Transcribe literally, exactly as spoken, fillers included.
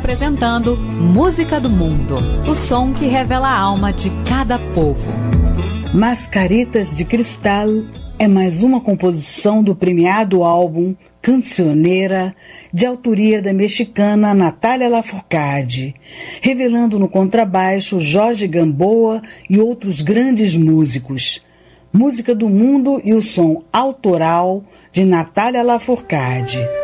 apresentando Música do Mundo, o som que revela a alma de cada povo. Mascaritas de Cristal é mais uma composição do premiado álbum Cancionera, de autoria da mexicana Natalia Lafourcade, revelando no contrabaixo Jorge Gamboa e outros grandes músicos. Música do Mundo e o som autoral de Natalia Lafourcade.